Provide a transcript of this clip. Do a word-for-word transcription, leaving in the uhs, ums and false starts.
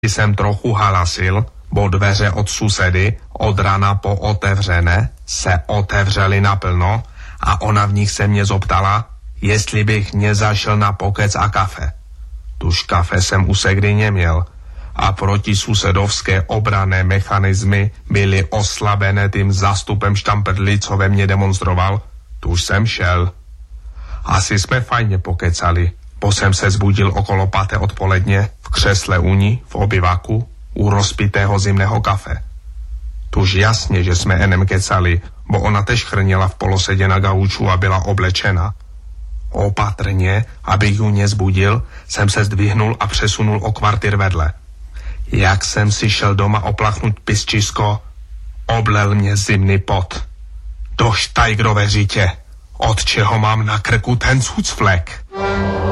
jsem trochu halasil, bo dveře od susedy od rana po otevřené se otevřely naplno a ona v nich se mě zoptala, jestli bych nezašel na pokec a kafe. Tuž kafe jsem u Segry neměl a protisusedovské obranné mechanismy byly oslabené tím zástupem štamprlí, co ve mně demonstroval. Tuž jsem šel. Asi jsme fajně pokecali, bo jsem se zbudil okolo páté odpoledně v křesle u ní, v obyvaku, u rozpitého zimného kafe. Tuž jasně, že jsme enem kecali, bo ona tež chrněla v polosedě na gauču a byla oblečena. Opatrně, abych ju nezbudil, jsem se zdvihnul a přesunul o kvartir vedle. Jak jsem si šel doma oplachnout pisčisko, oblel mě zimný pot. Do štajgrové řitě, od čeho mám na krku ten cucflek.